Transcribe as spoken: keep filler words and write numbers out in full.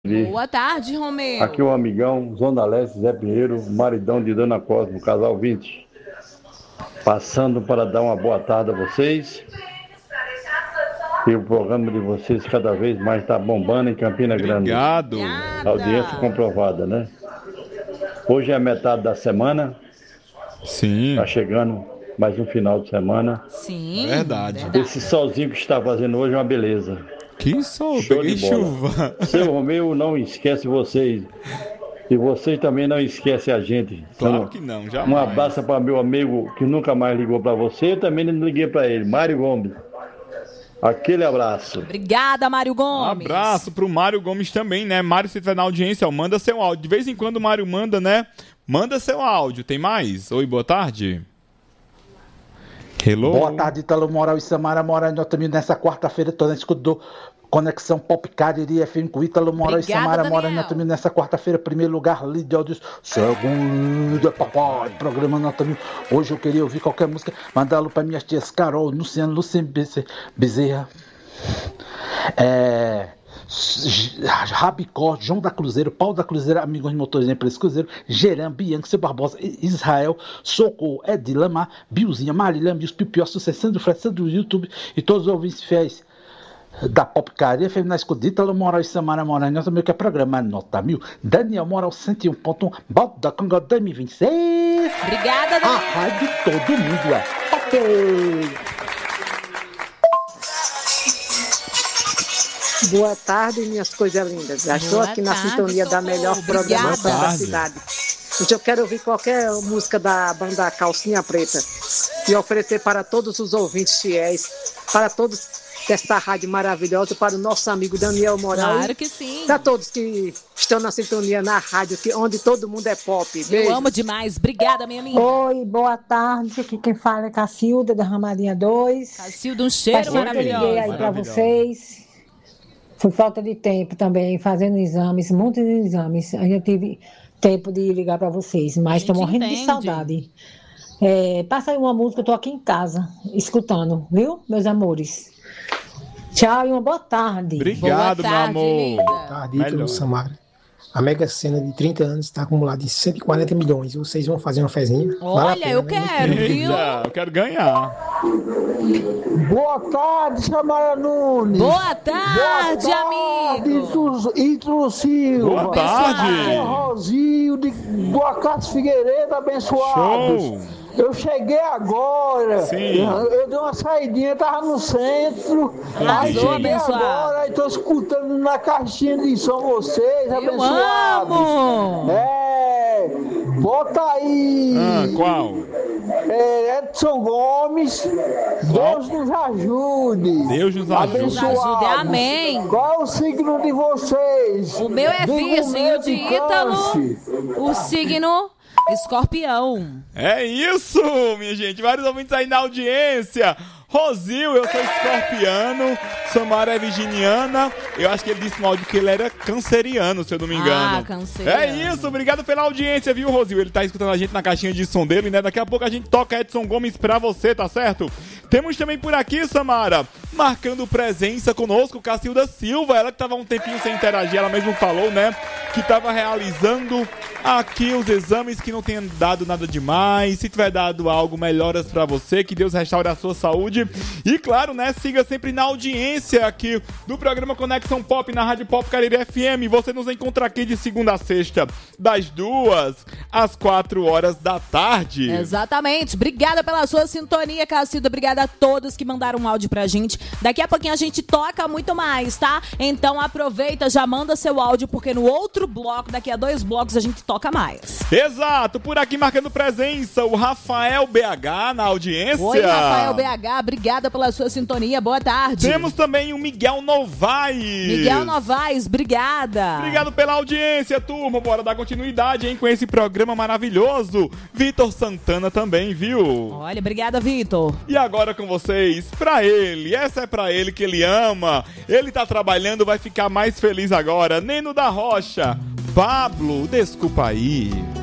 Boa tarde, Romeu. Aqui é o amigão, Zona Leste, Zé Pinheiro, maridão de Dona Cosmo, casal vinte. Passando para dar uma boa tarde a vocês. E o programa de vocês cada vez mais está bombando em Campina Grande. Obrigado. Audiência comprovada, né? Hoje é a metade da semana. Sim. Está chegando mais um final de semana. Sim. Verdade. Esse solzinho que está fazendo hoje é uma beleza. Que sol, Show peguei de bola. chuva. Seu Romeu não esquece vocês. E vocês também não esquecem a gente. Claro Então, que não, jamais. um abraço para meu amigo que nunca mais ligou para você. Eu também não liguei para ele, Mário Gomes. Aquele abraço. Obrigada, Mário Um Gomes. abraço pro Mário Gomes também, né? Mário, se estiver na audiência, ó, manda seu áudio. De vez em quando o Mário manda, né? Manda seu áudio. Tem mais? Oi, boa tarde. Hello. Boa tarde, Italo Moral e Samara Moraes. Nós também nessa quarta-feira toda escutou Conexão Pop Cariri F M com Italo Moral e Obrigada, Samara Daniel. Moraes. Nós também nessa quarta-feira, primeiro lugar, líder áudios, segundo é papai, programa nós também. Hoje eu queria ouvir qualquer música, mandá-lo para minhas tias Carol, Luciano, Luciano Bezerra, é... Rabicó, João da Cruzeiro, Paulo da Cruzeiro, amigos de motorista Empresa Cruzeiro, Geran, Bianca, Seu Barbosa, Israel, Socorro, Ed Lamar, Bilzinha, Marília, Bios, Pipió, Sucessando, Frescendo do YouTube e todos os ouvintes fiéis da Popcaria, F M na Escudita, Lu Moral e Samara Moraes, nós também que é programa Nota Mil, Daniel Moral cento e um ponto um, Baldo da Conga dois mil e vinte e seis. Obrigada, A Daniel. rádio todo mundo é ok. Boa tarde, minhas coisas lindas. Já estou Boa aqui na tarde, sintonia da Socorro. melhor programação Obrigada. da cidade. Hoje eu quero ouvir qualquer música da banda Calcinha Preta e oferecer para todos os ouvintes fiéis, para todos desta rádio maravilhosa, para o nosso amigo Daniel Moral. Claro que sim. Para todos que estão na sintonia na rádio, que, onde todo mundo é pop. Beijo. Eu amo demais. Obrigada, minha amiga. Oi, boa tarde. Aqui quem fala é Cacilda, da Ramadinha dois. Cacilda, um cheiro Faz tempo que eu liguei aí maravilhoso. para vocês. Foi falta de tempo também, fazendo exames, um monte de exames. Aí eu tive tempo de ligar para vocês, mas estou gente morrendo entende. de saudade. É, passa aí uma música, eu estou aqui em casa, escutando, viu, meus amores? Tchau e uma boa tarde. Obrigado, Boa meu tarde, amor. linda. Tarde, Melhor. Ítalo Samara. A Mega Sena de trinta anos está acumulada em cento e quarenta milhões. Vocês vão fazer uma fezinha? Vale a Olha, pena, eu né? quero, viu? Eita, eu quero ganhar. Boa tarde, Samara Nunes. Boa tarde, amigo. Ítalo Silva. Boa tarde. Aqui é Rosinho de Duacate Figueiredo, abençoados. Show. Eu cheguei agora. Sim. Eu, eu dei uma saidinha, tava no centro. Aí Arrasou, cheguei abençoado. agora, aí tô escutando na caixinha de som vocês, Eu abençoados. amo. É, bota aí. Ah, qual? É, Edson Gomes, Deus nos ajude. Deus nos ajude. Deus nos ajude, amém. Qual é o signo de vocês? O meu é Diga virgem, meu o de de Ítalo, câncer. o signo escorpião. É isso, minha gente. Vários ouvintes aí na audiência. Rosil, eu sou escorpiano. Samara é virginiana. Eu acho que ele disse no áudio que ele era canceriano, se eu não me engano. Ah, canceriano. É isso, obrigado pela audiência, viu, Rosil? Ele tá escutando a gente na caixinha de som dele, né? Daqui a pouco a gente toca Edson Gomes pra você, tá certo? Temos também por aqui, Samara, marcando presença conosco, Cacilda Silva. Ela que tava um tempinho sem interagir, ela mesmo falou, né? Que tava realizando aqui os exames, que não tenha dado nada demais. Se tiver dado algo, melhoras pra você, que Deus restaure a sua saúde. E claro, né, siga sempre na audiência aqui do programa Conexão Pop na Rádio Pop Cariri F M. Você nos encontra aqui de segunda a sexta, das duas às quatro horas da tarde. Exatamente. Obrigada pela sua sintonia, Cacilda. Obrigada a todos que mandaram um áudio pra gente. Daqui a pouquinho a gente toca muito mais, tá? Então aproveita, já manda seu áudio, porque no outro bloco, daqui a dois blocos, a gente toca mais. Exato, por aqui marcando presença, o Rafael B H na audiência. Oi, Rafael B H. Obrigada pela sua sintonia. Boa tarde. Temos também o Miguel Novaes. Miguel Novaes, obrigada. Obrigado pela audiência, turma. Bora dar continuidade, hein, com esse programa maravilhoso. Vitor Santana também, viu? Olha, obrigada, Vitor. E agora com vocês, pra ele, essa é pra ele que ele ama. Ele tá trabalhando, vai ficar mais feliz agora. Neno da Rocha, Pablo, desculpa aí.